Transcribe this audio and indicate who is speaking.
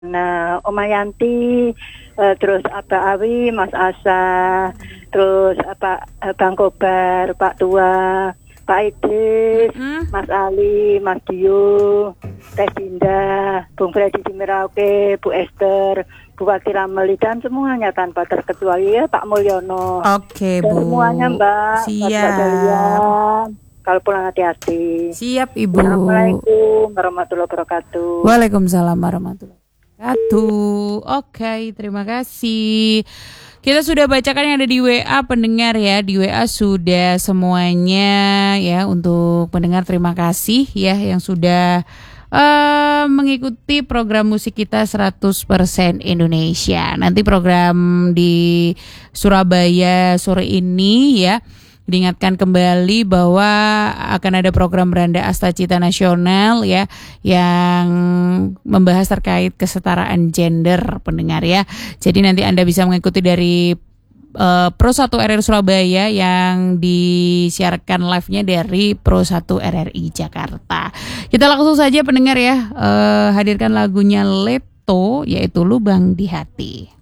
Speaker 1: Nah, Oma Yanti, terus Abah Awi, Mas Asa, terus Bang Kobar, Pak Tua, Pak Idris, Mas Ali, Mas Dio, Teh Dinda, Bung Freddy di Merauke, Bu Esther, Bu Wakil Ameli, dan semuanya tanpa terkecuali ya Pak Mulyono.
Speaker 2: Oke,
Speaker 1: Dan
Speaker 2: Bu.
Speaker 1: semuanya Mbak, Mbak Dahlia. Kalau pulang hati-hati.
Speaker 2: Siap, Ibu.
Speaker 1: Assalamualaikum warahmatullahi wabarakatuh.
Speaker 2: Waalaikumsalam warahmatullahi wabarakatuh. Oke, terima kasih. Kita sudah bacakan yang ada di WA pendengar ya. Di WA sudah semuanya ya, untuk pendengar terima kasih ya yang sudah mengikuti program musik kita 100% Indonesia. Nanti program di Surabaya sore ini ya, diingatkan kembali bahwa akan ada program Beranda Astacita Nasional ya, yang membahas terkait kesetaraan gender pendengar ya. Jadi nanti Anda bisa mengikuti dari Pro 1 RRI Surabaya yang disiarkan live-nya dari Pro 1 RRI Jakarta. Kita langsung saja pendengar ya, hadirkan lagunya Leto yaitu Lubang di Hati.